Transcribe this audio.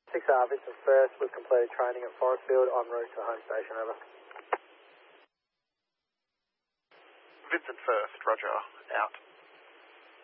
6R, Vincent First, we've completed training at Forestfield en route to home station, over. Vincent First, roger, out.